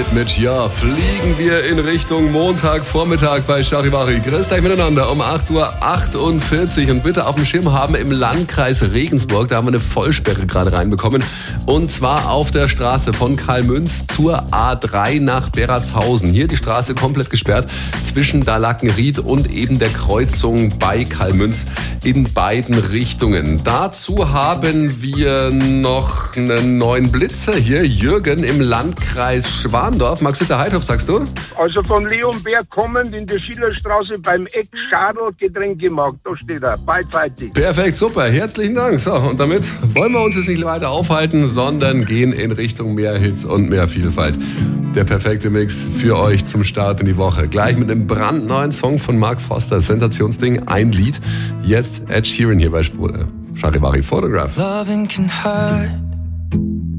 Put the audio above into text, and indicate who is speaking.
Speaker 1: und mit Ja fliegen wir in Richtung Montagvormittag bei Charivari. Grüßt euch miteinander um 8.48 Uhr und bitte auf dem Schirm haben im Landkreis Regensburg, da haben wir eine Vollsperre gerade reinbekommen und zwar auf der Straße von Karlmünz zur A3 nach Beratshausen. Hier die Straße komplett gesperrt zwischen Dallackenried und eben der Kreuzung bei Karlmünz in beiden Richtungen. Dazu haben wir noch einen neuen Blitzer hier, Jürgen im Landkreis Schwandorf. Max-Hütter Heidhoff, sagst du?
Speaker 2: Also von Leonberg kommend in der Schillerstraße beim Eck Schadl Getränkemarkt. Da steht er, beidseitig.
Speaker 1: Perfekt, super, herzlichen Dank. So, und damit wollen wir uns jetzt nicht weiter aufhalten, sondern gehen in Richtung mehr Hits und mehr Vielfalt. Der perfekte Mix für euch zum Start in die Woche. Gleich mit einem brandneuen Song von Mark Foster, Sensationsding, ein Lied. Jetzt Ed Sheeran hier bei Charivari Photograph.
Speaker 3: Loving can hurt.